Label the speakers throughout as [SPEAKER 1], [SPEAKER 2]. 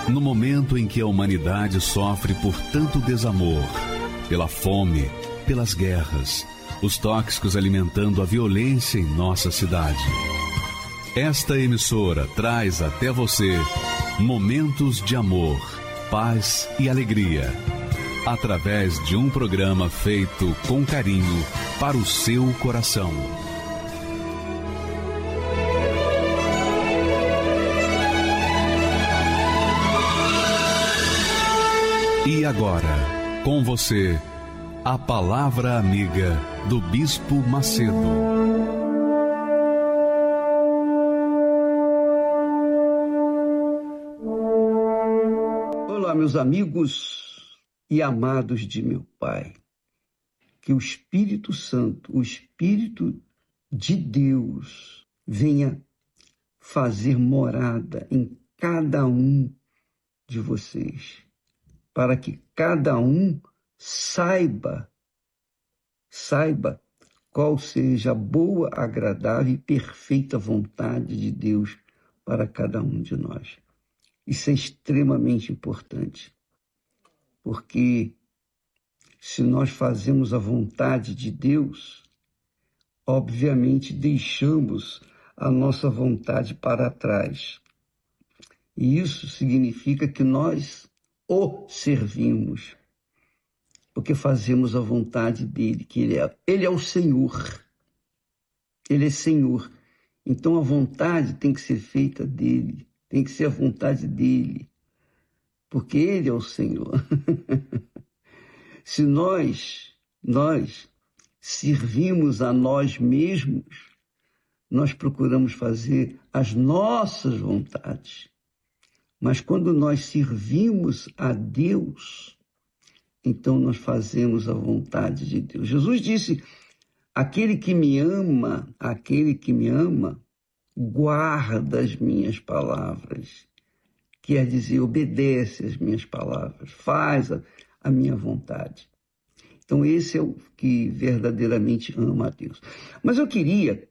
[SPEAKER 1] No momento em que a humanidade sofre por tanto desamor, pela fome, pelas guerras, os tóxicos alimentando a violência em nossa cidade. Esta emissora traz até você momentos de amor, paz e alegria, através de um programa feito com carinho para o seu coração. E agora, com você, a Palavra Amiga do Bispo Macedo.
[SPEAKER 2] Olá, meus amigos e amados de meu Pai. Que o Espírito Santo, o Espírito de Deus, venha fazer morada em cada um de vocês, para que cada um saiba qual seja a boa, agradável e perfeita vontade de Deus para cada um de nós. Isso é extremamente importante, porque se nós fazemos a vontade de Deus, obviamente deixamos a nossa vontade para trás. E isso significa que nós o servimos, porque fazemos a vontade dele, que ele é o Senhor. Ele é Senhor. Então a vontade tem que ser feita dele, tem que ser a vontade dele, porque ele é o Senhor. Se nós servimos a nós mesmos, nós procuramos fazer as nossas vontades. Mas quando nós servimos a Deus, então nós fazemos a vontade de Deus. Jesus disse, aquele que me ama, guarda as minhas palavras. Quer dizer, obedece às minhas palavras, faz a minha vontade. Então esse é o que verdadeiramente ama a Deus. Mas eu queria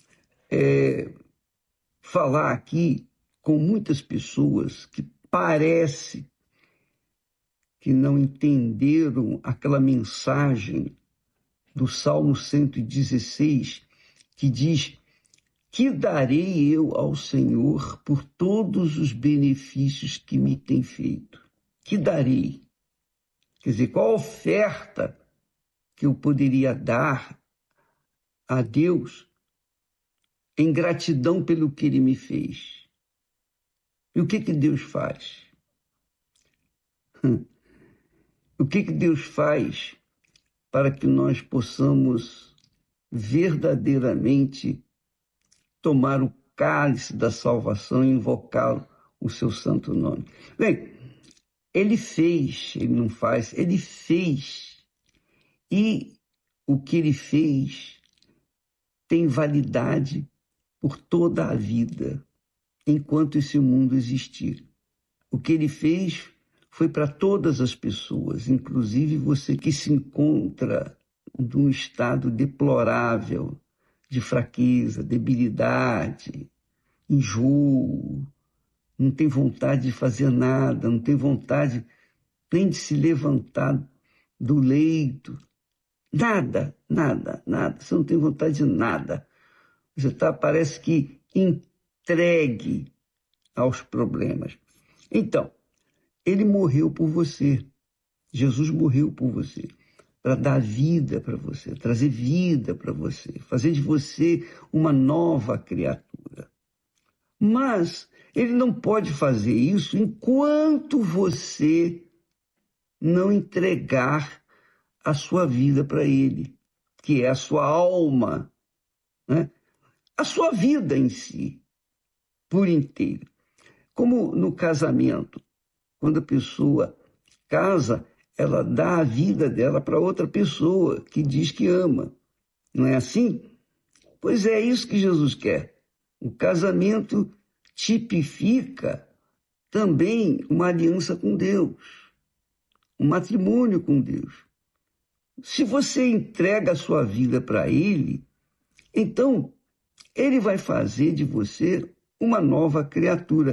[SPEAKER 2] falar aqui com muitas pessoas que parece que não entenderam aquela mensagem do Salmo 116, que diz, que darei eu ao Senhor por todos os benefícios que me tem feito? Que darei? Quer dizer, qual a oferta que eu poderia dar a Deus em gratidão pelo que Ele me fez? E o que Deus faz? O que Deus faz para que nós possamos verdadeiramente tomar o cálice da salvação e invocar o seu santo nome? Bem, ele fez, ele não faz, ele fez. E o que ele fez tem validade por toda a vida, enquanto esse mundo existir. O que ele fez foi para todas as pessoas, inclusive você que se encontra num estado deplorável de fraqueza, debilidade, enjoo, não tem vontade de fazer nada, não tem vontade nem de se levantar do leito, nada, você não tem vontade de nada. Você parece que entregue aos problemas. Então, ele morreu por você. Jesus morreu por você, para dar vida para você, trazer vida para você, fazer de você uma nova criatura. Mas ele não pode fazer isso enquanto você não entregar a sua vida para ele, que é a sua alma, né? A sua vida em si, por inteiro. Como no casamento, quando a pessoa casa, ela dá a vida dela para outra pessoa que diz que ama. Não é assim? Pois é isso que Jesus quer. O casamento tipifica também uma aliança com Deus, um matrimônio com Deus. Se você entrega a sua vida para Ele, então Ele vai fazer de você uma nova criatura.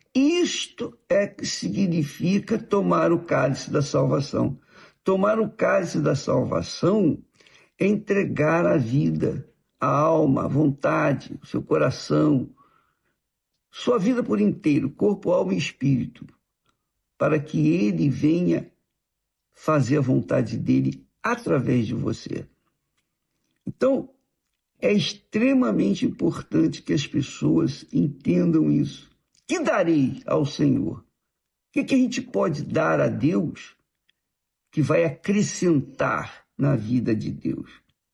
[SPEAKER 2] Isto é que significa tomar o cálice da salvação. Tomar o cálice da salvação é entregar a vida, a alma, a vontade, o seu coração, sua vida por inteiro, corpo, alma e espírito, para que ele venha fazer a vontade dele através de você. Então, é extremamente importante que as pessoas entendam isso. Que darei ao Senhor? O que a gente pode dar a Deus que vai acrescentar na vida de Deus?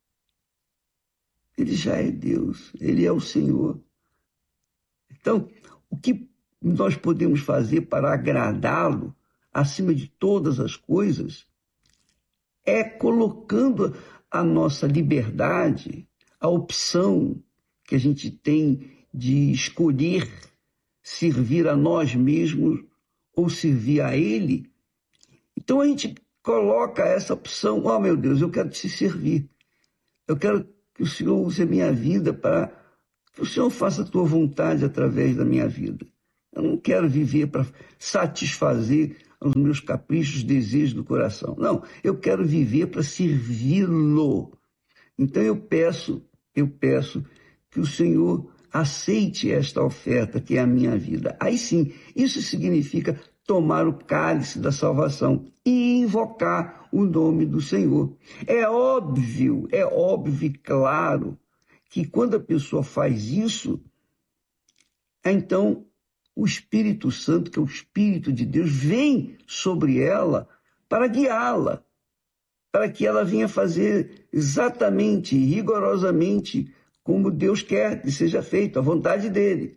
[SPEAKER 2] Ele já é Deus, ele é o Senhor. Então, o que nós podemos fazer para agradá-lo, acima de todas as coisas, é colocando a nossa liberdade, a opção que a gente tem de escolher servir a nós mesmos ou servir a Ele. Então a gente coloca essa opção: oh meu Deus, eu quero te servir, eu quero que o Senhor use a minha vida para que o Senhor faça a tua vontade através da minha vida. Eu não quero viver para satisfazer os meus caprichos, desejos do coração. Não, eu quero viver para servi-lo. Então eu peço que o Senhor aceite esta oferta que é a minha vida. Aí sim, isso significa tomar o cálice da salvação e invocar o nome do Senhor. É óbvio e claro que quando a pessoa faz isso, então o Espírito Santo, que é o Espírito de Deus, vem sobre ela para guiá-la, para que ela venha fazer exatamente, rigorosamente, como Deus quer que seja feito, a vontade dele.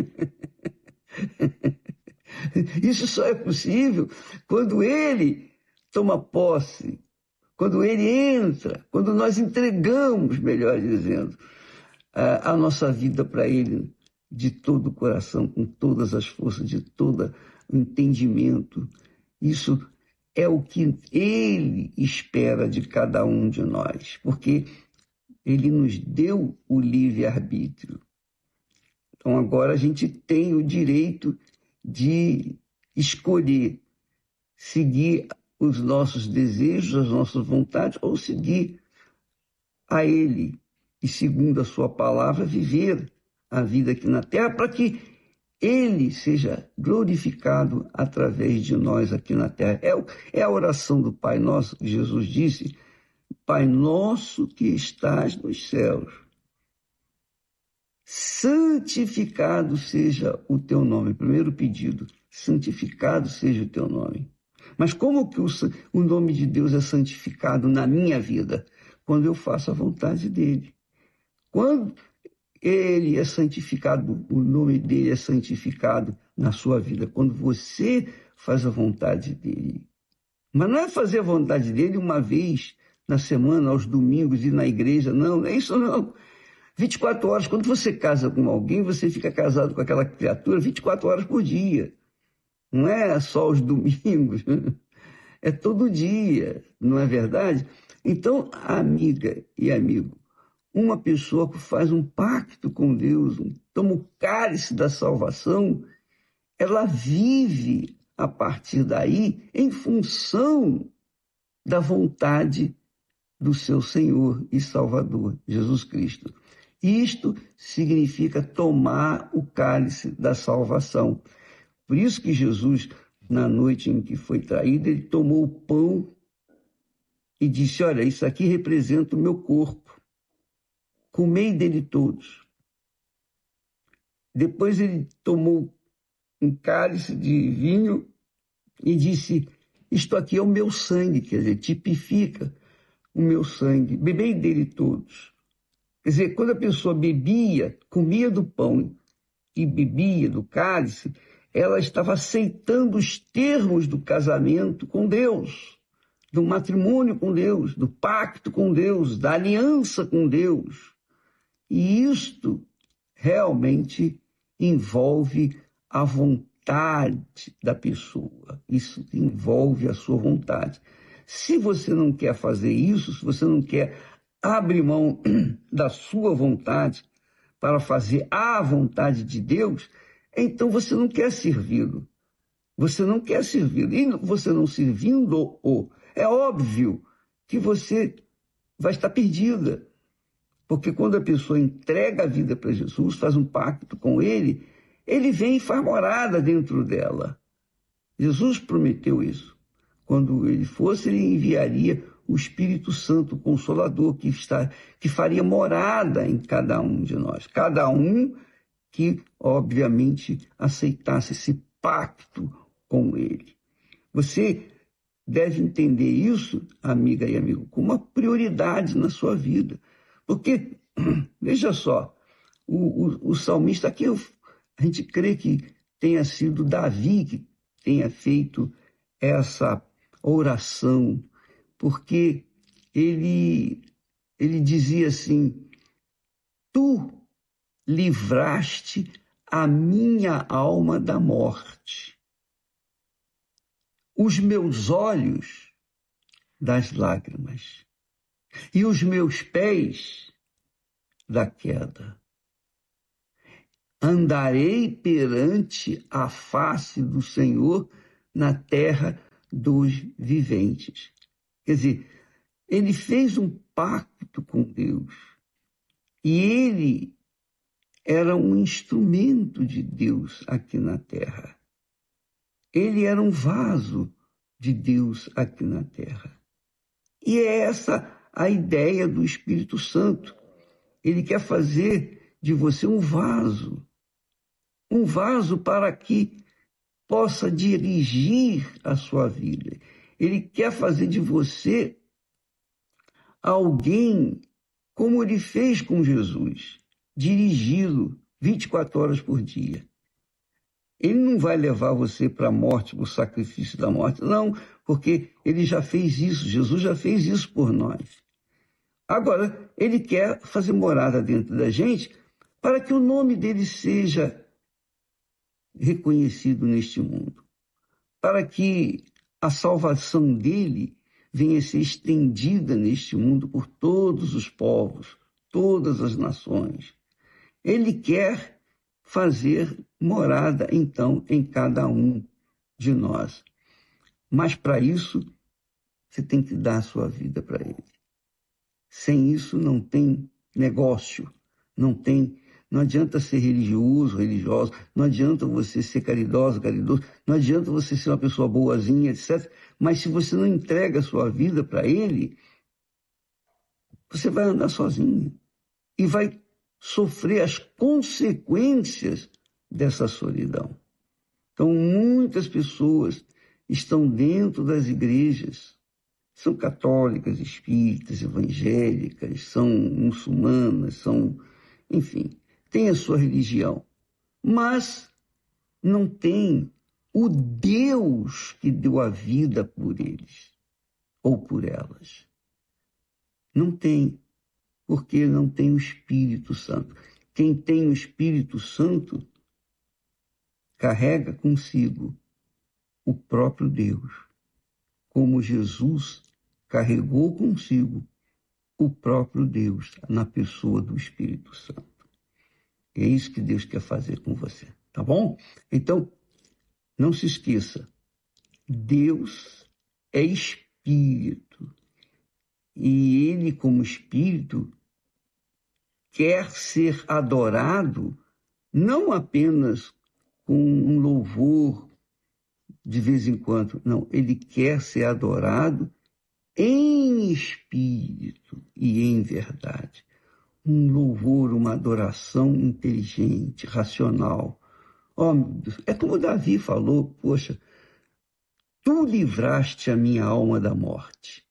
[SPEAKER 2] Isso só é possível quando ele toma posse, quando ele entra, quando nós entregamos, melhor dizendo, a nossa vida para ele de todo o coração, com todas as forças, de todo o entendimento. Isso é o que ele espera de cada um de nós, porque ele nos deu o livre-arbítrio. Então agora a gente tem o direito de escolher seguir os nossos desejos, as nossas vontades, ou seguir a ele e, segundo a sua palavra, viver a vida aqui na terra, para que ele seja glorificado através de nós aqui na terra. É a oração do Pai Nosso que Jesus disse: Pai nosso que estás nos céus, santificado seja o teu nome. Primeiro pedido, santificado seja o teu nome. Mas como que o nome de Deus é santificado na minha vida? Quando eu faço a vontade dele. Quando ele é santificado, o nome dele é santificado na sua vida, quando você faz a vontade dele. Mas não é fazer a vontade dele uma vez na semana, aos domingos, ir na igreja, não é isso não. 24 horas, quando você casa com alguém, você fica casado com aquela criatura 24 horas por dia. Não é só os domingos, é todo dia, não é verdade? Então, amiga e amigo, uma pessoa que faz um pacto com Deus, toma o cálice da salvação, ela vive a partir daí em função da vontade do seu Senhor e Salvador, Jesus Cristo. Isto significa tomar o cálice da salvação. Por isso que Jesus, na noite em que foi traído, ele tomou o pão e disse: olha, isso aqui representa o meu corpo. Comei dele todos. Depois ele tomou um cálice de vinho e disse: isto aqui é o meu sangue, quer dizer, tipifica o meu sangue. Bebei dele todos. Quer dizer, quando a pessoa bebia, comia do pão e bebia do cálice, ela estava aceitando os termos do casamento com Deus, do matrimônio com Deus, do pacto com Deus, da aliança com Deus. E isto realmente envolve a vontade da pessoa. Isso envolve a sua vontade. Se você não quer fazer isso, se você não quer abrir mão da sua vontade para fazer a vontade de Deus, então você não quer servi-lo. Você não quer servi-lo. E você não servindo-o, é óbvio que você vai estar perdida. Porque quando a pessoa entrega a vida para Jesus, faz um pacto com ele, ele vem e faz morada dentro dela. Jesus prometeu isso. Quando ele fosse, ele enviaria o Espírito Santo, o Consolador, que faria morada em cada um de nós. Cada um que, obviamente, aceitasse esse pacto com ele. Você deve entender isso, amiga e amigo, como uma prioridade na sua vida. Porque, veja só, o salmista aqui, a gente crê que tenha sido Davi que tenha feito essa oração, porque ele dizia assim: tu livraste a minha alma da morte, os meus olhos das lágrimas e os meus pés da queda. Andarei perante a face do Senhor na terra dos viventes. Quer dizer, ele fez um pacto com Deus e ele era um instrumento de Deus aqui na terra. Ele era um vaso de Deus aqui na terra. E é essa a ideia do Espírito Santo. Ele quer fazer de você um vaso para que possa dirigir a sua vida. Ele quer fazer de você alguém como ele fez com Jesus, dirigi-lo 24 horas por dia. Ele não vai levar você para a morte, para o sacrifício da morte, não, porque ele já fez isso, Jesus já fez isso por nós. Agora, ele quer fazer morada dentro da gente para que o nome dele seja reconhecido neste mundo, para que a salvação dele venha a ser estendida neste mundo por todos os povos, todas as nações. Ele quer fazer morada, então, em cada um de nós. Mas, para isso, você tem que dar a sua vida para ele. Sem isso, não tem negócio, não adianta ser religiosa, não adianta você ser caridoso, não adianta você ser uma pessoa boazinha, etc. Mas se você não entrega a sua vida para ele, você vai andar sozinho e vai sofrer as consequências dessa solidão. Então, muitas pessoas estão dentro das igrejas, são católicas, espíritas, evangélicas, são muçulmanas, enfim, têm a sua religião, mas não tem o Deus que deu a vida por eles ou por elas. Não tem, porque não tem o Espírito Santo. Quem tem o Espírito Santo carrega consigo o próprio Deus, como Jesus carregou consigo o próprio Deus na pessoa do Espírito Santo. É isso que Deus quer fazer com você, tá bom? Então, não se esqueça, Deus é Espírito e Ele, como Espírito, quer ser adorado não apenas com um louvor de vez em quando, não, Ele quer ser adorado em espírito e em verdade. Um louvor, uma adoração inteligente, racional. Oh, meu Deus, é como Davi falou, poxa, tu livraste a minha alma da morte,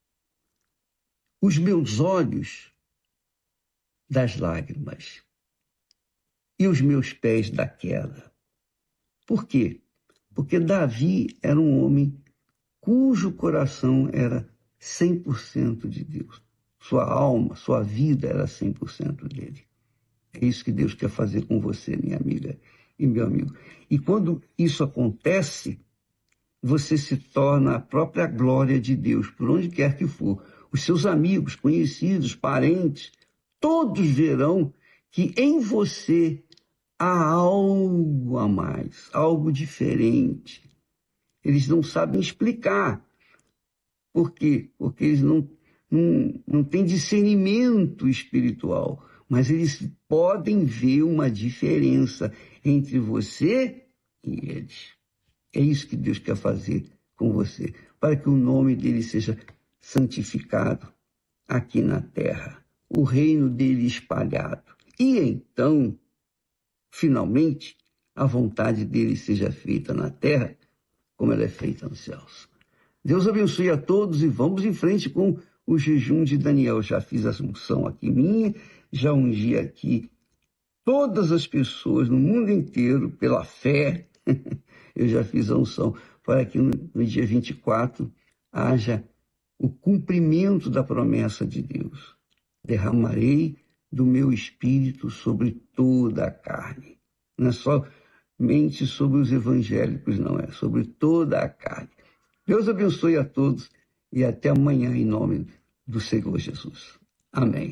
[SPEAKER 2] os meus olhos das lágrimas e os meus pés da queda. Por quê? Porque Davi era um homem cujo coração era 100% de Deus. Sua alma, sua vida era 100% dele. É isso que Deus quer fazer com você, minha amiga e meu amigo. E quando isso acontece, você se torna a própria glória de Deus, por onde quer que for. Os seus amigos, conhecidos, parentes, todos verão que em você há algo a mais, algo diferente. Eles não sabem explicar. Por quê? Porque eles não têm discernimento espiritual, mas eles podem ver uma diferença entre você e eles. É isso que Deus quer fazer com você, para que o nome dele seja santificado aqui na terra, o reino dele espalhado. E então, finalmente, a vontade dele seja feita na terra como ela é feita nos céus. Deus abençoe a todos e vamos em frente com o jejum de Daniel. Já fiz a unção aqui minha, já ungi aqui todas as pessoas no mundo inteiro pela fé. Eu já fiz a unção para que no dia 24 haja o cumprimento da promessa de Deus. Derramarei do meu espírito sobre toda a carne. Não é somente sobre os evangélicos, não, é sobre toda a carne. Deus abençoe a todos e até amanhã em nome do Senhor Jesus. Amém.